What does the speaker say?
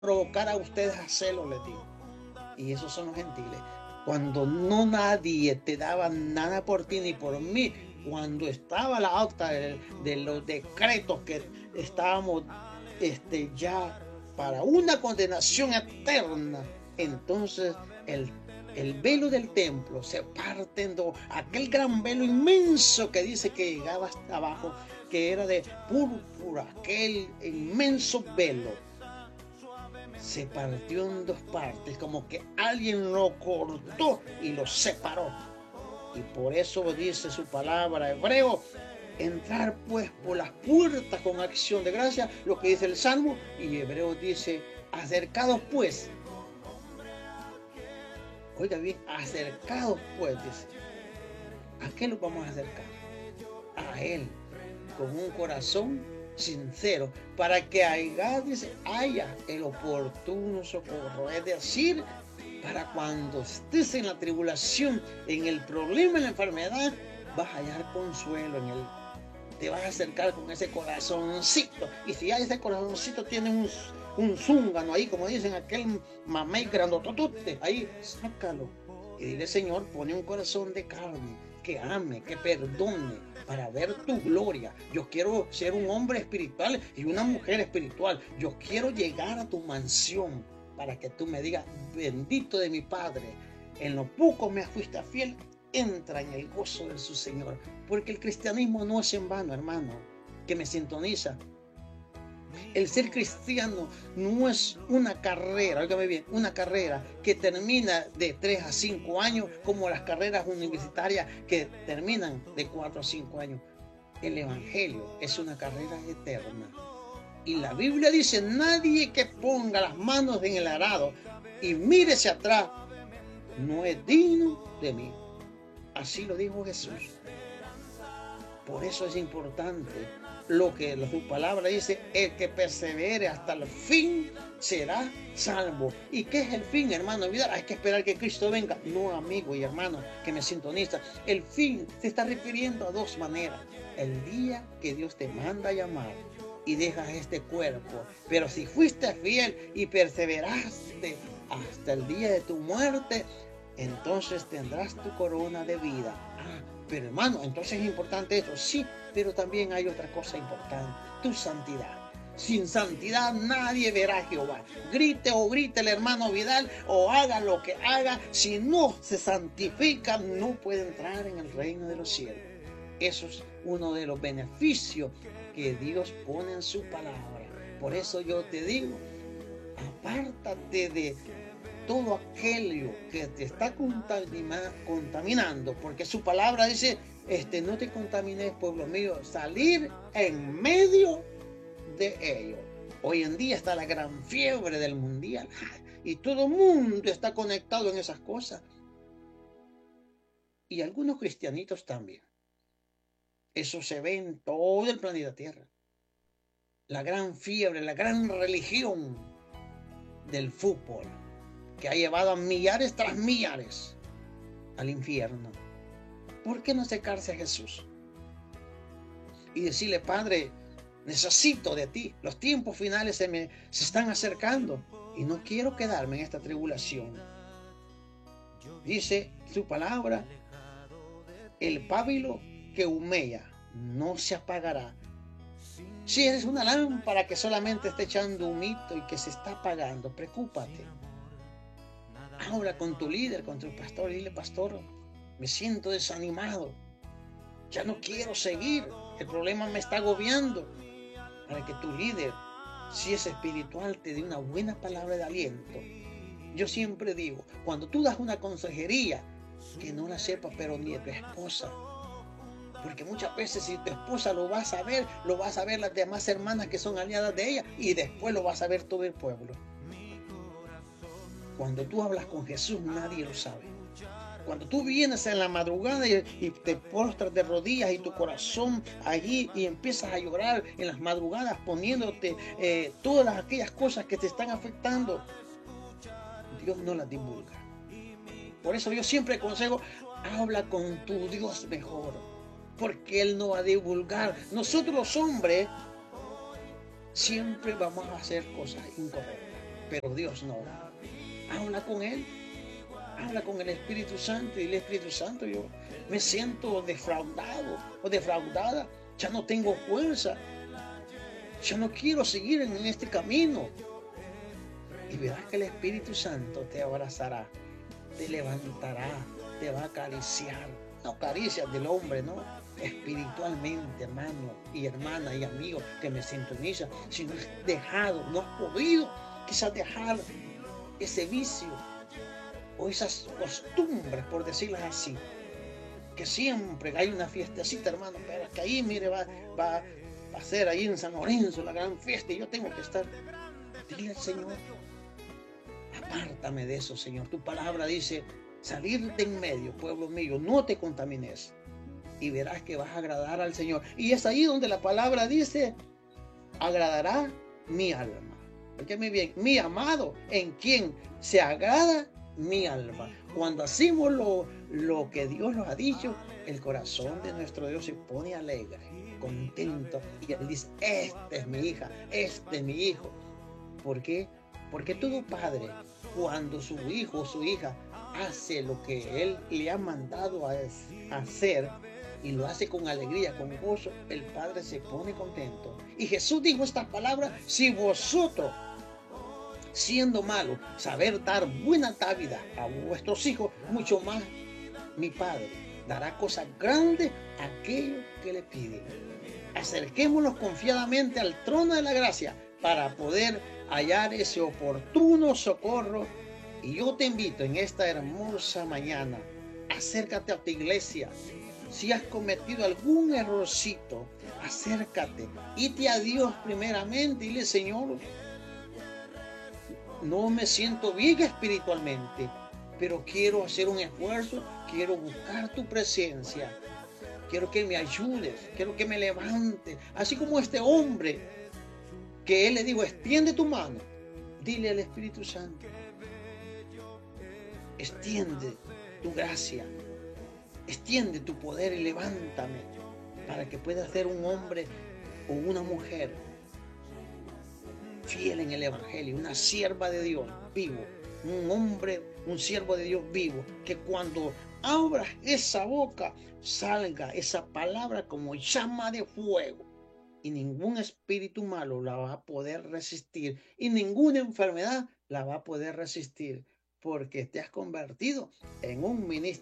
provocar a ustedes a celos, les digo. Y esos son los gentiles. Cuando no nadie te daba nada por ti ni por mí, cuando estaba la acta de los decretos que estábamos ya para una condenación eterna, entonces el velo del templo se parte en dos, aquel gran velo inmenso que dice que llegaba hasta abajo, que era de púrpura, aquel inmenso velo se partió en dos partes, como que alguien lo cortó y lo separó. Y por eso dice su palabra hebreo, entrar pues por las puertas con acción de gracia, lo que dice el Salmo, y hebreo dice, acercados pues. Oiga bien, acercados pues, dice. ¿A qué nos vamos a acercar? A Él, con un corazón sincero, para que haya el oportuno socorro. Es decir, para cuando estés en la tribulación, en el problema, en la enfermedad, vas a hallar consuelo en Él. Te vas a acercar con ese corazoncito. Y si ya ese corazoncito tiene un zúngano ahí, como dicen, aquel mamey grandototote, ahí, sácalo. Y dile, Señor, pone un corazón de carne, que ame, que perdone, para ver tu gloria. Yo quiero ser un hombre espiritual y una mujer espiritual. Yo quiero llegar a tu mansión para que tú me digas, bendito de mi Padre, en lo poco me fuiste fiel, entra en el gozo de su Señor. Porque el cristianismo no es en vano, hermano, que me sintoniza. El ser cristiano no es una carrera, óigame bien, una carrera que termina de 3 a 5 años, como las carreras universitarias que terminan de 4 a 5 años. El evangelio es una carrera eterna. Y la Biblia dice, nadie que ponga las manos en el arado y mire hacia atrás, no es digno de mí. Así lo dijo Jesús. Por eso es importante lo que su palabra dice, el que persevere hasta el fin será salvo. ¿Y qué es el fin, hermano? Hay que esperar que Cristo venga. No, amigo y hermano que me sintoniza. El fin se está refiriendo a dos maneras. El día que Dios te manda a llamar y dejas este cuerpo. Pero si fuiste fiel y perseveraste hasta el día de tu muerte, entonces tendrás tu corona de vida. Pero hermano, entonces es importante eso, sí, pero también hay otra cosa importante, tu santidad. Sin santidad nadie verá a Jehová. Grite o grite el hermano Vidal o haga lo que haga, si no se santifica no puede entrar en el reino de los cielos. Eso es uno de los beneficios que Dios pone en su palabra. Por eso yo te digo, apártate de todo aquello que te está contaminando, porque su palabra dice, no te contamines, pueblo mío, salir en medio de ello. Hoy en día está la gran fiebre del mundial y todo el mundo está conectado en esas cosas. Y algunos cristianitos también. Eso se ve en todo el planeta Tierra. La gran fiebre, la gran religión del fútbol, que ha llevado a millares tras millares al infierno. ¿Por qué no acercarse a Jesús y decirle, Padre, necesito de ti, los tiempos finales se están acercando y no quiero quedarme en esta tribulación? Dice su palabra, el pábilo que humea no se apagará. Si eres una lámpara que solamente está echando humito y que se está apagando, preocúpate. Habla con tu líder, con tu pastor, y dile, pastor, me siento desanimado, ya no quiero seguir, el problema me está agobiando, para que tu líder, si es espiritual, te dé una buena palabra de aliento. Yo siempre digo, cuando tú das una consejería, que no la sepas, pero ni de tu esposa, porque muchas veces si tu esposa lo va a saber las demás hermanas que son aliadas de ella, y después lo va a saber todo el pueblo. Cuando tú hablas con Jesús, nadie lo sabe. Cuando tú vienes en la madrugada y te postras de rodillas y tu corazón allí y empiezas a llorar en las madrugadas poniéndote todas aquellas cosas que te están afectando, Dios no las divulga. Por eso yo siempre aconsejo, habla con tu Dios mejor, porque Él no va a divulgar. Nosotros los hombres siempre vamos a hacer cosas incorrectas. pero Dios no. Habla con Él, habla con el Espíritu Santo y el Espíritu Santo, yo me siento defraudado o defraudada, ya no tengo fuerza, ya no quiero seguir en este camino. Y verás que el Espíritu Santo te abrazará, te levantará, te va a acariciar. No caricias del hombre, no, espiritualmente, hermano y hermana y amigo que me sintoniza. Si no has dejado, no has podido quizás dejar ese vicio o esas costumbres, por decirlas así, que siempre hay una fiestecita, hermano, pero es que ahí, mire, va a ser ahí en San Lorenzo la gran fiesta y yo tengo que estar. Dile al Señor, apártame de eso, Señor. Tu palabra dice, salir de en medio, pueblo mío, no te contamines. Y verás que vas a agradar al Señor. Y es ahí donde la palabra dice, agradará mi alma. Óyeme bien, mi amado, en quien se agrada mi alma. Cuando hacemos lo que Dios nos ha dicho, el corazón de nuestro Dios se pone alegre, contento. Y Él dice, esta es mi hija, este es mi hijo. ¿Por qué? Porque todo padre, cuando su hijo o su hija hace lo que Él le ha mandado a hacer, y lo hace con alegría, con gozo, el Padre se pone contento. Y Jesús dijo estas palabras, si vosotros, siendo malos, saber dar buena dávida a vuestros hijos, mucho más mi Padre dará cosas grandes a aquellos que le piden. Acerquémonos confiadamente al trono de la gracia para poder hallar ese oportuno socorro. Y yo te invito en esta hermosa mañana, acércate a tu iglesia. Si has cometido algún errorcito, acércate, ite a Dios primeramente y dile, Señor, no me siento bien espiritualmente, pero quiero hacer un esfuerzo, quiero buscar tu presencia, quiero que me ayudes, quiero que me levantes, así como este hombre, que él le dijo, extiende tu mano, dile al Espíritu Santo, extiende tu gracia, extiende tu poder y levántame para que pueda ser un hombre o una mujer fiel en el Evangelio, una sierva de Dios vivo, un hombre, un siervo de Dios vivo, que cuando abras esa boca salga esa palabra como llama de fuego y ningún espíritu malo la va a poder resistir y ninguna enfermedad la va a poder resistir porque te has convertido en un ministro